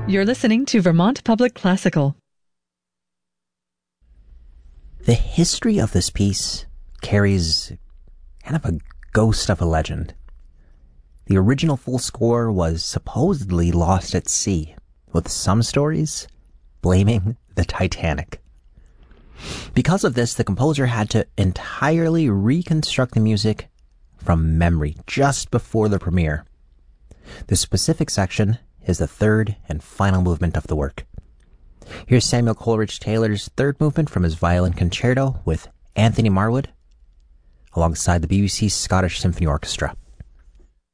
You're listening to Vermont Public Classical. The history of this piece carries kind of a ghost of a legend. The original full score was supposedly lost at sea, with some stories blaming the Titanic. Because of this, the composer had to entirely reconstruct the music from memory just before the premiere. The specific section is the third and final movement of the work. Here's Samuel Coleridge-Taylor's third movement from his violin concerto with Anthony Marwood, alongside the BBC Scottish Symphony Orchestra.